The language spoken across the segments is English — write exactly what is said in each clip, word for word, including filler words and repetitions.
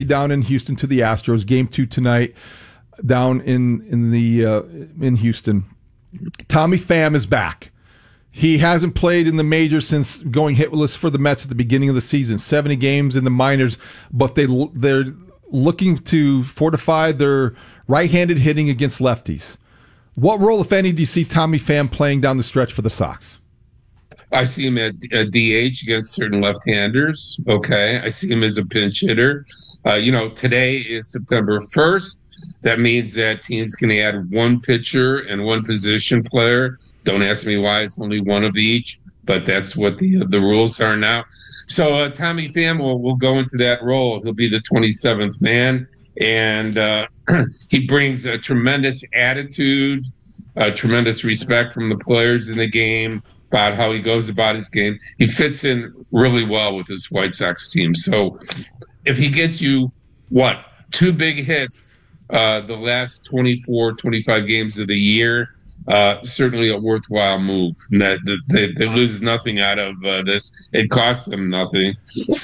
down in Houston to the Astros. Game two tonight down in in the uh, in Houston. Tommy Pham is back. He hasn't played in the majors since going hitless for the Mets at the beginning of the season. seventy games in the minors, but they they're looking to fortify their right-handed hitting against lefties. What role, if any, do you see Tommy Pham playing down the stretch for the Sox? I see him at, at D H against certain left-handers. Okay, I see him as a pinch hitter. Uh, you know, today is September first. That means that teams can add one pitcher and one position player. Don't ask me why it's only one of each, but that's what the the rules are now. So uh, Tommy Pham will, will go into that role. He'll be the twenty-seventh man, and uh, he brings a tremendous attitude, a tremendous respect from the players in the game about how he goes about his game. He fits in really well with this White Sox team. So if he gets you, what, two big hits uh, the last twenty-four, twenty-five games of the year, Uh, certainly a worthwhile move. That they, they lose nothing out of uh, this. It costs them nothing.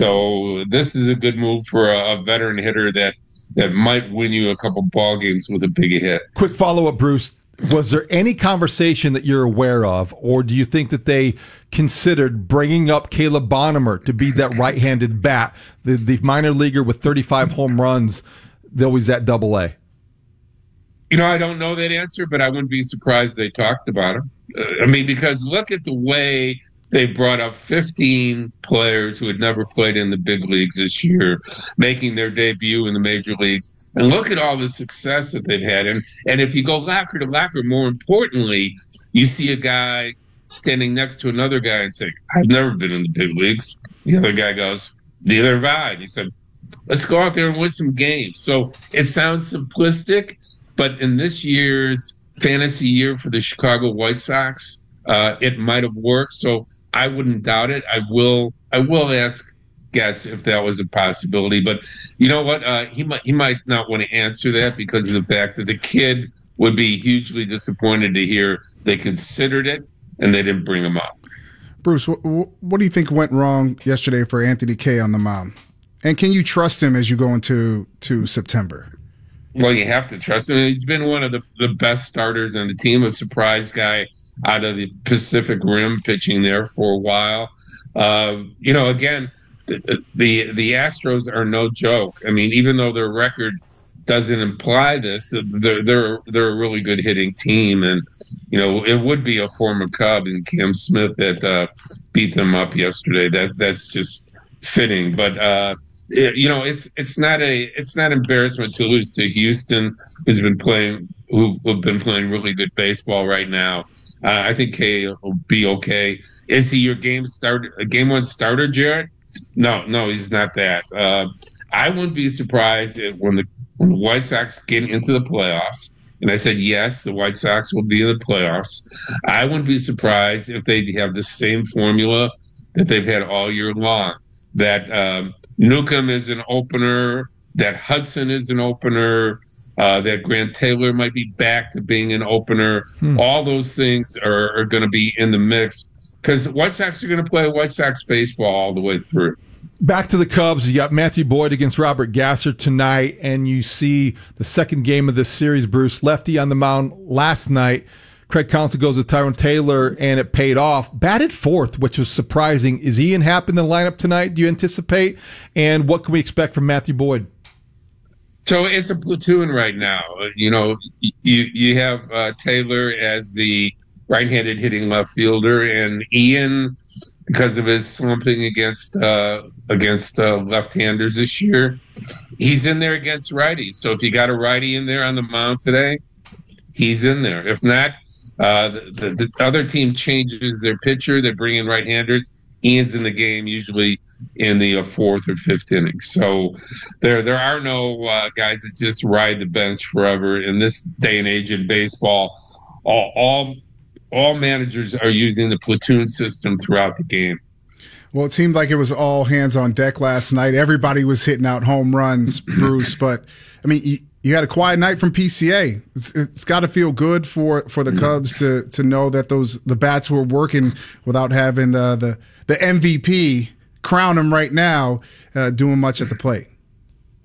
So this is a good move for a, a veteran hitter that that might win you a couple ball games with a big hit. Quick follow-up, Bruce. Was there any conversation that you're aware of, or do you think that they considered bringing up Caleb Bonham to be that right-handed bat, the, the minor leaguer with thirty-five home runs, always at double A? You know, I don't know that answer, but I wouldn't be surprised they talked about him. Uh, I mean, because look at the way they brought up fifteen players who had never played in the big leagues this year, making their debut in the major leagues. And look at all the success that they've had. And, and if you go lacquer to lacquer, more importantly, you see a guy standing next to another guy and say, I've never been in the big leagues. The other guy goes, neither have I. And he said, let's go out there and win some games. So it sounds simplistic, but in this year's fantasy year for the Chicago White Sox, uh, it might have worked. So I wouldn't doubt it. I will. I will ask Getz if that was a possibility. But you know what? Uh, he might. He might not want to answer that because of the fact that the kid would be hugely disappointed to hear they considered it and they didn't bring him up. Bruce, what, what do you think went wrong yesterday for Anthony Kay on the mound? And can you trust him as you go into to September? Well, you have to trust him. He's been one of the, the best starters on the team, a surprise guy out of the Pacific Rim pitching there for a while. Uh, you know, again, the, the the Astros are no joke. I mean, even though their record doesn't imply this, they're they're they're a really good hitting team, and you know, it would be a former Cub and Cam Smith that uh, beat them up yesterday. That that's just fitting, but. Uh, It, you know, it's it's not a it's not embarrassment to lose to Houston, who's been playing who've, who've been playing really good baseball right now. Uh, I think Kay will be okay. Is he your game start game one starter, Jarrett? No, no, he's not that. Uh, I wouldn't be surprised if when the when the White Sox get into the playoffs. And I said yes, the White Sox will be in the playoffs. I wouldn't be surprised if they have the same formula that they've had all year long. That um, Newcomb is an opener, that Hudson is an opener, uh, that Grant Taylor might be back to being an opener. Hmm. All those things are, are going to be in the mix because White Sox are going to play White Sox baseball all the way through. Back to the Cubs, you got Matthew Boyd against Robert Gasser tonight, and you see the second game of this series, Bruce. Lefty on the mound last night. Craig Counsell goes to Tyrone Taylor, and it paid off. Batted fourth, which was surprising. Is Ian Happ in the lineup tonight, do you anticipate? And what can we expect from Matthew Boyd? So it's a platoon right now. You know, you you have uh, Taylor as the right-handed hitting left fielder, and Ian, because of his slumping against uh, against uh, left-handers this year, he's in there against righties. So if you got a righty in there on the mound today, he's in there. If not, Uh, the, the, the other team changes their pitcher. They bring in right-handers. Ian's in the game usually in the uh, fourth or fifth inning. So there there are no uh, guys that just ride the bench forever in this day and age in baseball. All, all all managers are using the platoon system throughout the game. Well, it seemed like it was all hands on deck last night. Everybody was hitting out home runs, Bruce. But, I mean, you, you had a quiet night from P C A. It's, it's got to feel good for, for the Cubs to to know that those the bats were working without having the the, the M V P, crown him right now, uh, doing much at the plate.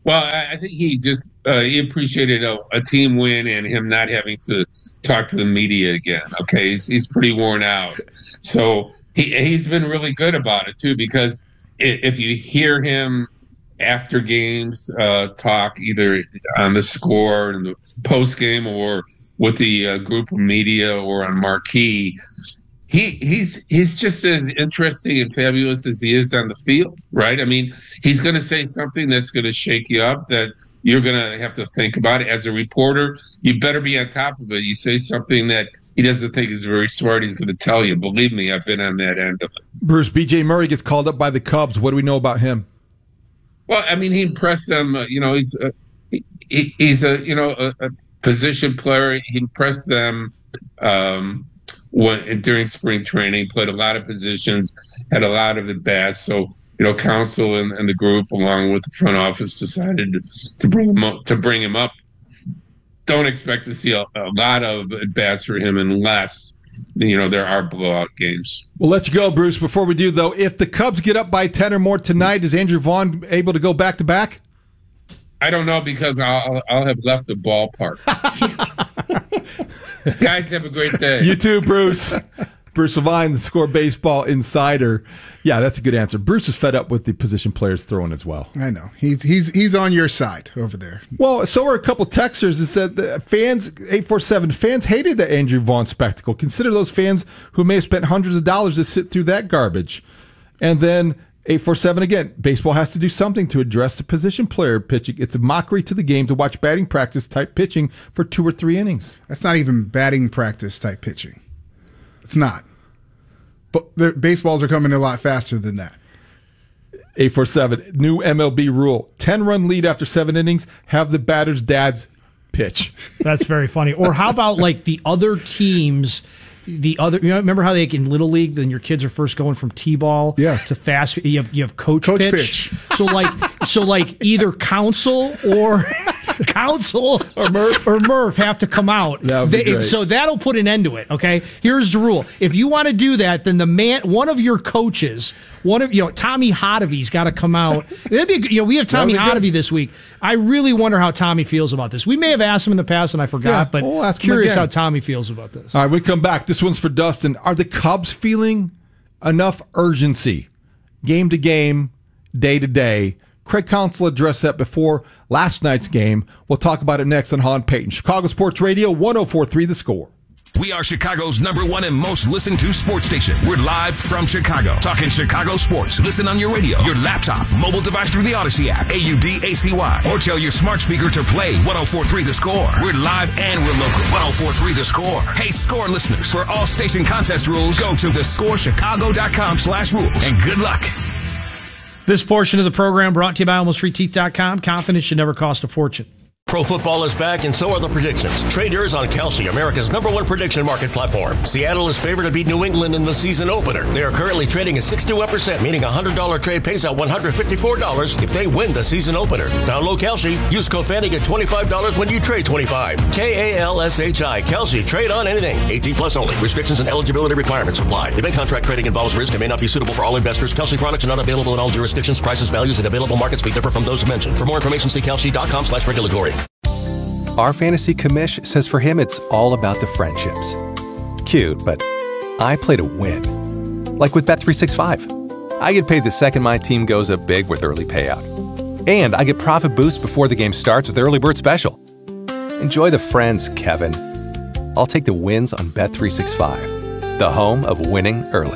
Well, I, I think he just uh, he appreciated a, a team win and him not having to talk to the media again. Okay, he's, he's pretty worn out, so he he's been really good about it too. Because if you hear him after games uh, talk, either on the score and the post game or with the uh, group of media or on marquee, he he's he's just as interesting and fabulous as he is on the field, right? I mean, he's going to say something that's going to shake you up, that you're going to have to think about it. As a reporter, you better be on top of it. You say something that he doesn't think is very smart, he's going to tell you. Believe me, I've been on that end of it. Bruce, B J Murray gets called up by the Cubs. What do we know about him? Well, I mean, he impressed them. Uh, you know, he's uh, he, he's a you know a, a position player. He impressed them um, when during spring training. Played a lot of positions, had a lot of at bats. So you know, Counsell and, and the group, along with the front office, decided to, to bring him up. To bring him up. Don't expect to see a, a lot of at bats for him unless you know there are blowout games. Well, let's go, Bruce. Before we do, though, if the Cubs get up by ten or more tonight, is Andrew Vaughn able to go back to back? I don't know, because I'll I'll have left the ballpark. Guys, have a great day. You too, Bruce. Bruce Levine, the Score Baseball insider. Yeah, that's a good answer. Bruce is fed up with the position players throwing as well. I know. He's he's he's on your side over there. Well, so are a couple texters that said that fans, eight four seven, fans hated the Andrew Vaughn spectacle. Consider those fans who may have spent hundreds of dollars to sit through that garbage. And then eight four seven again, baseball has to do something to address the position player pitching. It's a mockery to the game to watch batting practice type pitching for two or three innings. That's not even batting practice type pitching. It's not. But the baseballs are coming a lot faster than that. eight four seven, new M L B rule. ten-run lead after seven innings, have the batter's dad's pitch. That's very funny. Or how about like the other teams, the other, you know, remember how they in Little League, then your kids are first going from T-ball yeah. to fast, you have, you have coach, coach pitch. pitch. So like, so like either Counsell or Counsell or Murph or Murph have to come out. That would be they, great. So that'll put an end to it. Okay. Here's the rule. If you want to do that, then the man, one of your coaches, one of, you know, Tommy Hodavy's got to come out. That'd be, you know, we have Tommy Hodavy this week. I really wonder how Tommy feels about this. We may have asked him in the past and I forgot, Yeah, but we'll ask him curious again. how Tommy feels about this. All right, we come back. This one's for Dustin. Are the Cubs feeling enough urgency, game to game, day to day? Craig Counsell addressed that before last night's game. We'll talk about it next on Hon Payton. Chicago Sports Radio, one oh four point three The Score. We are Chicago's number one and most listened to sports station. We're live from Chicago, talking Chicago sports. Listen on your radio, your laptop, mobile device through the Odyssey app, A U D A C Y, or tell your smart speaker to play one oh four point three The Score. We're live and we're local. one oh four point three The Score. Hey, Score listeners, for all station contest rules, go to the score chicago dot com slash rules, and good luck. This portion of the program brought to you by almost free teeth dot com. Confidence should never cost a fortune. Pro football is back, and so are the predictions. Trade yours on Kalshi, America's number one prediction market platform. Seattle is favored to beat New England in the season opener. They are currently trading at sixty-one percent, meaning a one hundred dollars trade pays out one hundred fifty-four dollars if they win the season opener. Download Kalshi. Use code Fanny, get twenty-five dollars when you trade twenty-five dollars. K A L S H I. Kalshi. Trade on anything. eighteen plus only. Restrictions and eligibility requirements apply. Event contract trading involves risk and may not be suitable for all investors. Kalshi products are not available in all jurisdictions. Prices, values, and available markets may differ from those mentioned. For more information, see kalshi dot com slash regulatory. Our fantasy commish says for him it's all about the friendships. Cute, but I play to win. Like with Bet three sixty-five. I get paid the second my team goes up big with early payout. And I get profit boosts before the game starts with Early Bird Special. Enjoy the friends, Kevin. I'll take the wins on Bet three sixty-five, the home of winning early.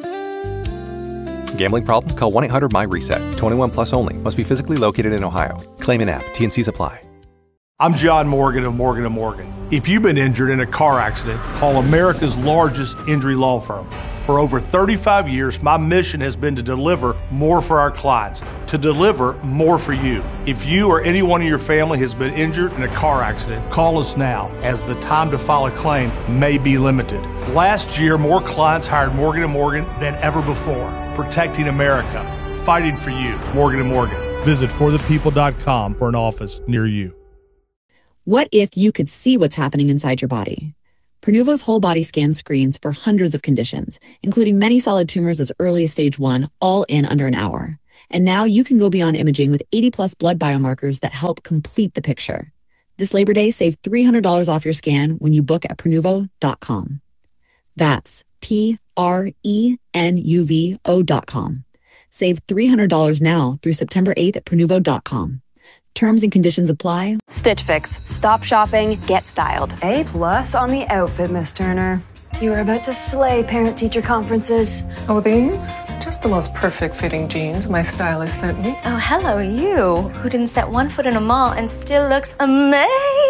Gambling problem? Call one eight hundred my reset. twenty-one plus only. Must be physically located in Ohio. Claim in app. T N Cs apply. I'm John Morgan of Morgan and Morgan. If you've been injured in a car accident, call America's largest injury law firm. For over thirty-five years, my mission has been to deliver more for our clients, to deliver more for you. If you or anyone in your family has been injured in a car accident, call us now, as the time to file a claim may be limited. Last year, more clients hired Morgan and Morgan than ever before, protecting America, fighting for you. Morgan and Morgan. Visit for the people dot com for an office near you. What if you could see what's happening inside your body? Pernuvo's whole body scan screens for hundreds of conditions, including many solid tumors as early as stage one, all in under an hour. And now you can go beyond imaging with eighty plus blood biomarkers that help complete the picture. This Labor Day, save three hundred dollars off your scan when you book at Prenuvo dot com. That's P R E N U V O dot com. Save three hundred dollars now through September eighth at Prenuvo dot com. Terms and conditions apply. Stitch Fix. Stop shopping, get styled. A plus on the outfit, Miss Turner. You are about to slay parent-teacher conferences. Oh, these? Just the most perfect fitting jeans my stylist sent me. Oh, hello, you, who didn't set one foot in a mall and still looks amazing.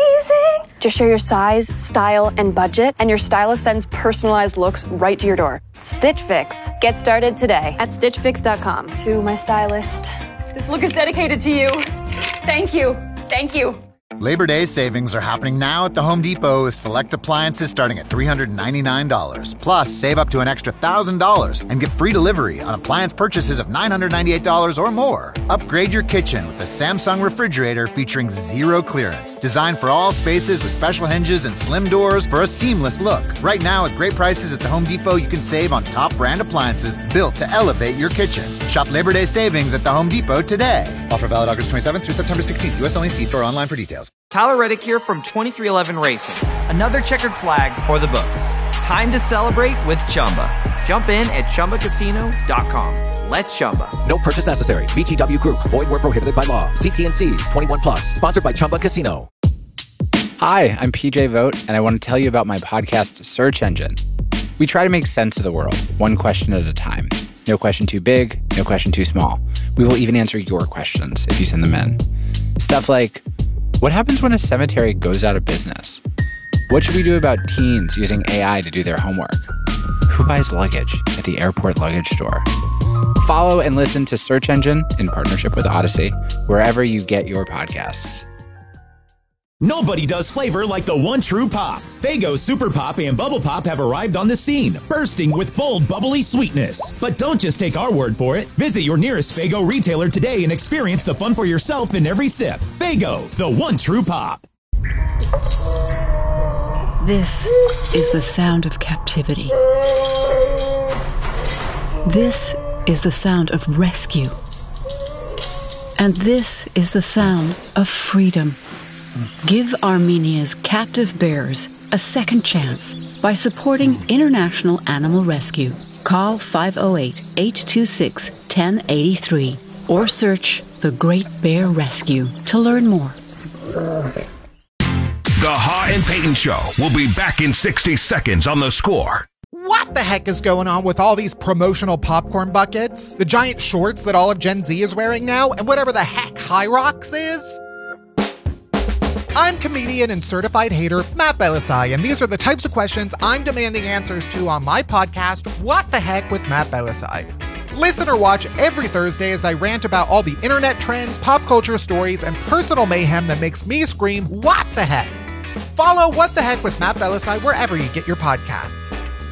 Just share your size, style, and budget, and your stylist sends personalized looks right to your door. Stitch Fix. Get started today at stitch fix dot com. To my stylist, this look is dedicated to you. Thank you. Thank you. Labor Day savings are happening now at the Home Depot with select appliances starting at three hundred ninety-nine dollars. Plus, save up to an extra one thousand dollars and get free delivery on appliance purchases of nine hundred ninety-eight dollars or more. Upgrade your kitchen with a Samsung refrigerator featuring zero clearance. Designed for all spaces with special hinges and slim doors for a seamless look. Right now, at great prices at the Home Depot, you can save on top brand appliances built to elevate your kitchen. Shop Labor Day savings at the Home Depot today. Offer valid August twenty-seventh through September sixteenth. U S only. See store online for details. Tyler Reddick here from twenty-three eleven Racing. Another checkered flag for the books. Time to celebrate with Chumba. Jump in at chumba casino dot com. Let's Chumba. No purchase necessary. V G W Group. Void where prohibited by law. See T and C's. twenty-one plus. Sponsored by Chumba Casino. Hi, I'm P J Vogt, and I want to tell you about my podcast, Search Engine. We try to make sense of the world, one question at a time. No question too big, no question too small. We will even answer your questions if you send them in. Stuff like, what happens when a cemetery goes out of business? What should we do about teens using A I to do their homework? Who buys luggage at the airport luggage store? Follow and listen to Search Engine in partnership with Odyssey, wherever you get your podcasts. Nobody does flavor like the one true pop. Faygo Super Pop and Bubble Pop have arrived on the scene, bursting with bold, bubbly sweetness. But don't just take our word for it. Visit your nearest Faygo retailer today and experience the fun for yourself in every sip. Faygo, the one true pop. This is the sound of captivity. This is the sound of rescue. And this is the sound of freedom. Give Armenia's captive bears a second chance by supporting International Animal Rescue. Call five oh eight, eight two six, one oh eight three or search The Great Bear Rescue to learn more. The Ha and Peyton Show will be back in sixty seconds on The Score. What the heck is going on with all these promotional popcorn buckets, the giant shorts that all of Gen Z is wearing now, and whatever the heck High Rocks is? I'm comedian and certified hater Matt Belisai, and these are the types of questions I'm demanding answers to on my podcast, What the Heck with Matt Belisai. Listen or watch every Thursday as I rant about all the internet trends, pop culture stories, and personal mayhem that makes me scream, what the heck? Follow What the Heck with Matt Belisai wherever you get your podcasts.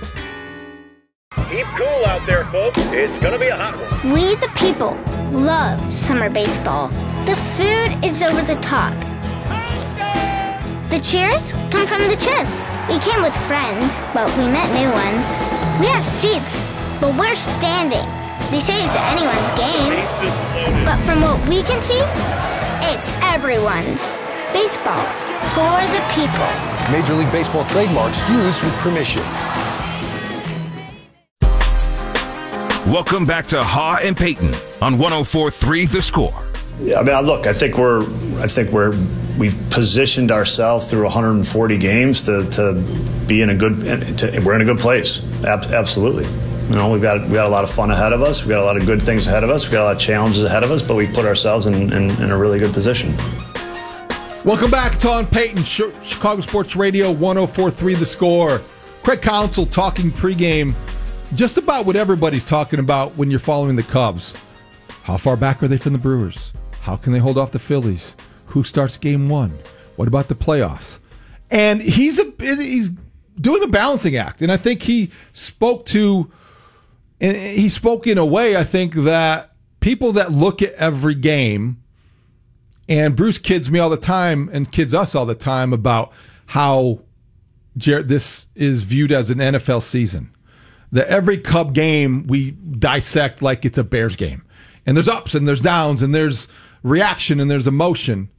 Keep cool out there, folks. It's going to be a hot one. We, the people, love summer baseball. The food is over the top. The cheers come from the chest. We came with friends, but we met new ones. We have seats, but we're standing. They say it's anyone's game, but from what we can see, it's everyone's. Baseball for the people. Major League Baseball trademarks used with permission. Welcome back to Ha and Peyton on one oh four point three The Score. Yeah, I mean, look, I think we're, I think we're, we've positioned ourselves through one hundred forty games to, to be in a good, to, we're in a good place. Ab- absolutely. You know, we've got, we got a lot of fun ahead of us. We've got a lot of good things ahead of us. We've got a lot of challenges ahead of us, but we put ourselves in, in, in a really good position. Welcome back to On Peyton, Chicago Sports Radio, one oh four point three The Score. Craig Counsell talking pregame just about what everybody's talking about when you're following the Cubs. How far back are they from the Brewers? How can they hold off the Phillies? Who starts game one? What about the playoffs? And he's a he's doing a balancing act, and I think he spoke to, and he spoke in a way, I think, that people that look at every game, and Bruce kids me all the time and kids us all the time about how Jared, this is viewed as an N F L season. That every Cub game we dissect like it's a Bears game. And there's ups and there's downs and there's reaction and there's emotion.